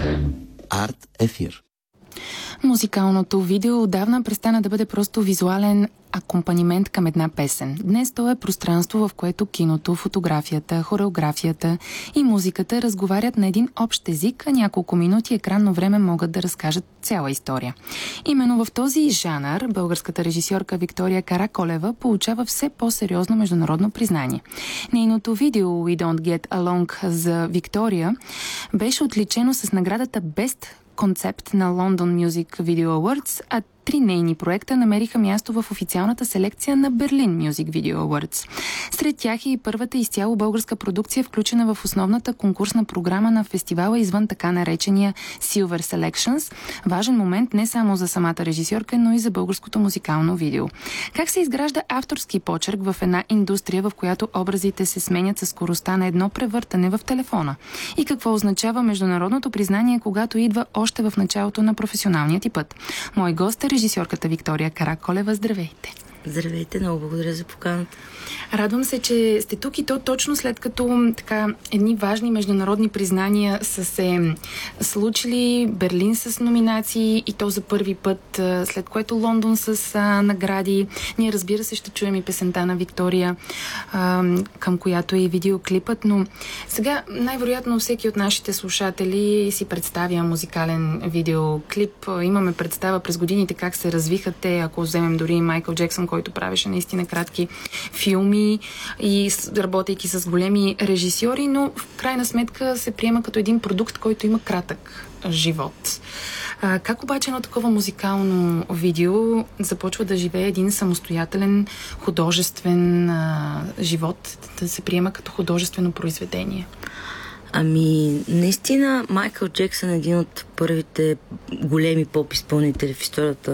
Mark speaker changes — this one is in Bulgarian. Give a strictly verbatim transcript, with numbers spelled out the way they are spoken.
Speaker 1: Арт ефир.
Speaker 2: Музикалното видео отдавна престана да бъде просто визуален акомпанимент към една песен. Днес то е пространство, в което киното, фотографията, хореографията и музиката разговарят на един общ език, а няколко минути екранно време могат да разкажат цяла история. Именно в този жанр българската режисьорка Виктория Караколева получава все по-сериозно международно признание. Нейното видео We Don't Get Along за Виктория беше отличено с наградата Best Concept на London Music Video Awards, а три нейни проекта намериха място в официалната селекция на Berlin Music Video Awards. Сред тях е и първата изцяло българска продукция, включена в основната конкурсна програма на фестивала извън така наречения Silver Selections. Важен момент не само за самата режисьорка, но и за българското музикално видео. Как се изгражда авторски почерк в една индустрия, в която образите се сменят със скоростта на едно превъртане в телефона? И какво означава международното признание, когато идва още в началото на професионалния ти път? Мой гост е режисьорката Виктория Караколева. Здравейте!
Speaker 3: Здравейте, много благодаря за поканата.
Speaker 2: Радвам се, че сте тук и то точно след като така едни важни международни признания са се случили. Берлин с номинации и то за първи път, след което Лондон с а, награди. Ние, разбира се, ще чуем и песента на Виктория, а, към която е и видеоклипът, но сега най-вероятно всеки от нашите слушатели си представя музикален видеоклип. Имаме представа през годините как се развиха те, ако вземем дори Майкъл Джексън, който правеше наистина кратки филми и работейки с големи режисьори, но в крайна сметка се приема като един продукт, който има кратък живот. А, как обаче едно такова музикално видео започва да живее един самостоятелен художествен а, живот, да се приема като художествено произведение?
Speaker 3: Ами, наистина, Майкъл Джексън е един от първите големи поп изпълнители в историята